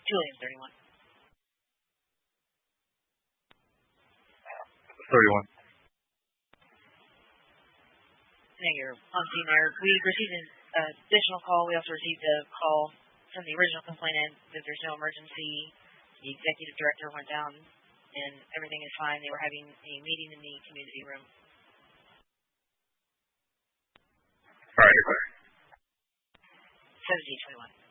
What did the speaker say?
Julian, 31. 31. You're on scene there. We received an additional call. We also received a call from the original complainant that there's no emergency. The executive director went down and everything is fine. They were having a meeting in the community room. All right. 1721.